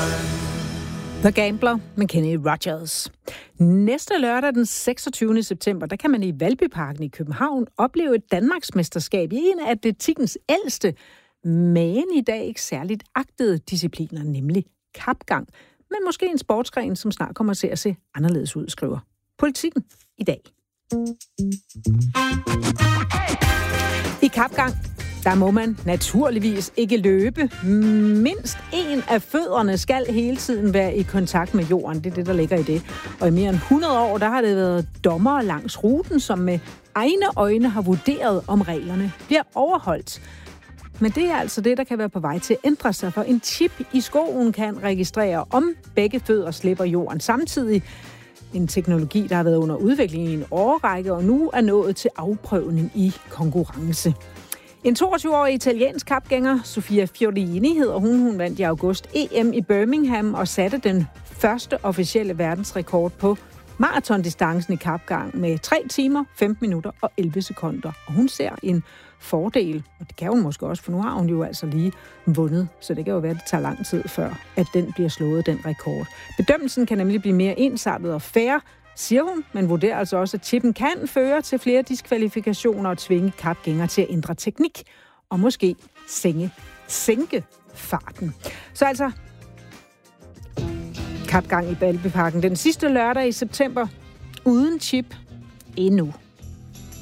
The Gambler med Kenny Rogers. Næste lørdag den 26. september, der kan man i Valbyparken i København opleve et Danmarksmesterskab i en af atletikkens ældste, men i dag ikke særligt agtede discipliner, nemlig kapgang. Men måske en sportsgren, som snart kommer til at se anderledes ud, skriver Politikken i dag. I kapgang, der må man naturligvis ikke løbe. Mindst en af fødderne skal hele tiden være i kontakt med jorden. Det er det, der ligger i det. Og i mere end 100 år, der har det været dommere langs ruten, som med egne øjne har vurderet, om reglerne bliver overholdt. Men det er altså det, der kan være på vej til at ændre sig, for en chip i skoen kan registrere, om begge fødder slipper jorden samtidig. En teknologi, der har været under udvikling i en årrække, og nu er nået til afprøvning i konkurrence. En 22-årig italiensk kapgænger, Sofia Fiorini hedder hun vandt i august EM i Birmingham og satte den første officielle verdensrekord på maratondistancen i kapgang med 3 timer, 15 minutter og 11 sekunder. Og hun ser en fordel, og det kan hun måske også, for nu har hun jo altså lige vundet, så det kan jo være, at det tager lang tid før, at den bliver slået, den rekord. Bedømmelsen kan nemlig blive mere ensartet og fair, siger hun, men vurderer altså også, at chippen kan føre til flere diskvalifikationer og tvinge kapgængere til at ændre teknik og måske sænke farten. Så altså kapgang i Valbyparken den sidste lørdag i september uden chip endnu.